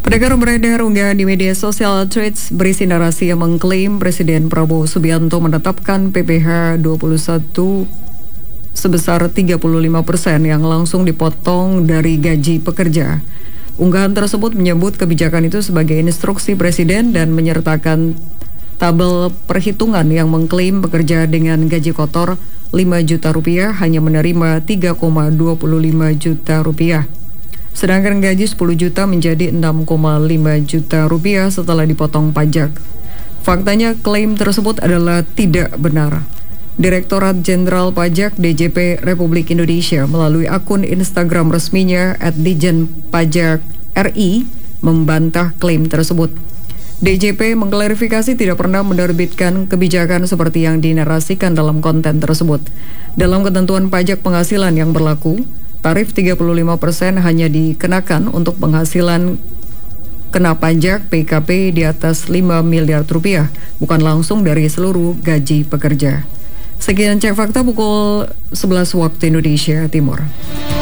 Pendengar, beredar unggahan di media sosial Threads berisi narasi yang mengklaim Presiden Prabowo Subianto menetapkan PPh 21 sebesar 35% yang langsung dipotong dari gaji pekerja. Unggahan tersebut menyebut kebijakan itu sebagai instruksi Presiden dan menyertakan tabel perhitungan yang mengklaim pekerja dengan gaji kotor 5 juta rupiah hanya menerima 3,25 juta rupiah. Sedangkan gaji 10 juta menjadi 6,5 juta rupiah setelah dipotong pajak. Faktanya klaim tersebut adalah tidak benar. Direktorat Jenderal Pajak DJP Republik Indonesia melalui akun Instagram resminya @dijenpajak.ri membantah klaim tersebut. DJP mengklarifikasi tidak pernah menerbitkan kebijakan seperti yang dinarasikan dalam konten tersebut. Dalam ketentuan pajak penghasilan yang berlaku, tarif 35% hanya dikenakan untuk penghasilan kena pajak PKP di atas 5 miliar rupiah, bukan langsung dari seluruh gaji pekerja. Sekian Cek Fakta pukul 11 waktu Indonesia Timur.